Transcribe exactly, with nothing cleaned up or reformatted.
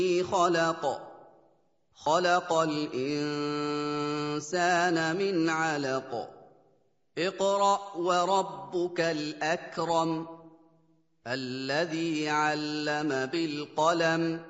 خَلَقَ خَلَقَ الْإِنسَانَ مِنْ عَلَقٍ اقْرَأْ وَرَبُّكَ الْأَكْرَمُ الَّذِي عَلَّمَ بِالْقَلَمِ